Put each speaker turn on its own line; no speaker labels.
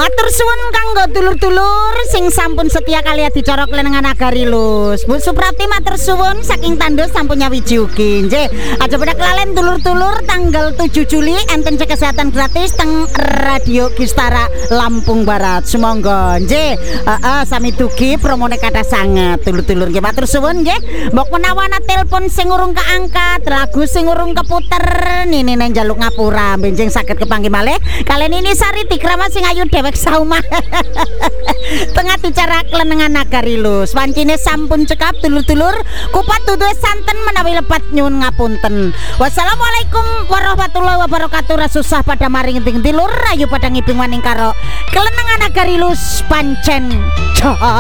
Matur suwun kanggo dulur-dulur sing sampun setia kali adicara Klenengan Nagarilus. Bu Suprati matur suwun saking Tandus sampun nyawiji ugi. Nggih, aja pada kelalen dulur-dulur tanggal 7 Juli enten cek kesehatan gratis teng Radio Gistara Lampung Barat. Sumangga nggih. Sami dugi promone kathah sanget dulur-dulur nggih matur suwun nggih. Mbok menawana telepon sing urung keangkat, lagu sing urung keputer, nini nang jaluk ngapura benjing saged kepanggih malih. Kalian ini Sari Tikrama sing ayu dewek saumah. Tengah bicara Klenengan Nagarilus. Wancine sampun cekap dulur-dulur, kupat duduhe santen menawi lepat nyuwun ngapunten. Wassalamualaikum warahmatullahi wabarakatuh. Rasusah pada maring nting tilur ayu pada ngibing maning karo Klenengan Nagarilus pancen